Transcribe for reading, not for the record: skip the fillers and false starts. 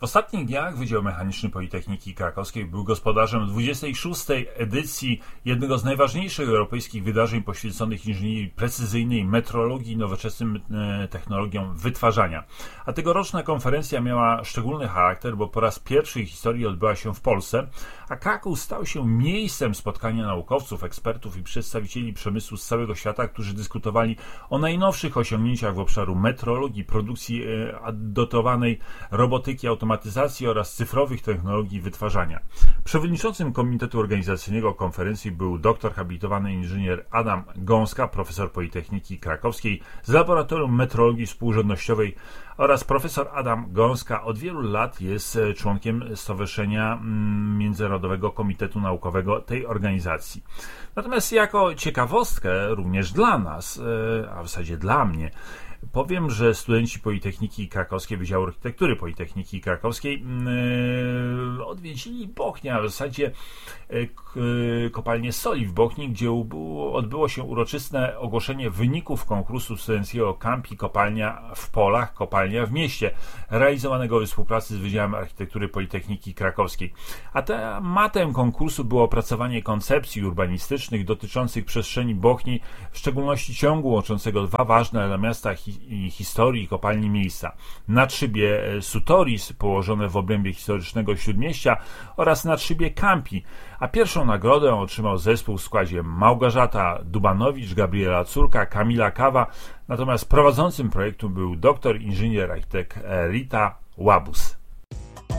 ostatnich dniach Wydział Mechaniczny Politechniki Krakowskiej był gospodarzem 26. edycji jednego z najważniejszych europejskich wydarzeń poświęconych inżynierii precyzyjnej, metrologii i nowoczesnym technologiom wytwarzania. A tegoroczna konferencja miała szczególny charakter, bo po raz pierwszy w historii odbyła się w Polsce, a Kraków stał się miejscem spotkania naukowców, ekspertów i przedstawicieli przemysłu z całego świata, którzy dyskutowali o najnowszych osiągnięciach w obszaru metrologii, produkcji dotowanej, robotyki, automatyzacji oraz cyfrowych technologii wytwarzania. Przewodniczącym komitetu organizacyjnego konferencji był doktor habilitowany inżynier Adam Gąska, profesor Politechniki Krakowskiej z Laboratorium Metrologii Współrzędnościowej, oraz profesor Adam Gąska od wielu lat jest członkiem Stowarzyszenia Międzynarodowego Komitetu Naukowego tej organizacji. Natomiast jako ciekawostkę również dla nas, a w zasadzie dla mnie, powiem, że studenci Politechniki Krakowskiej, Wydziału Architektury Politechniki Krakowskiej odwiedzili Bochnię, a w zasadzie kopalnię soli w Bochni, gdzie odbyło się uroczyste ogłoszenie wyników konkursu studenckiego Campi Kopalnia w Polach, kopalnia w mieście, realizowanego we współpracy z Wydziałem Architektury Politechniki Krakowskiej. A tematem konkursu było opracowanie koncepcji urbanistycznych dotyczących przestrzeni Bochni, w szczególności ciągu łączącego dwa ważne dla miasta i historii kopalni miejsca. Nadszybie Sutoris, położone w obrębie historycznego Śródmieścia, oraz nadszybie Campi, a pierwszą nagrodę otrzymał zespół w składzie Małgorzata Dubanowicz, Gabriela Córka, Kamila Kawa, natomiast prowadzącym projektu był doktor inżynier architekt Rita Łabus.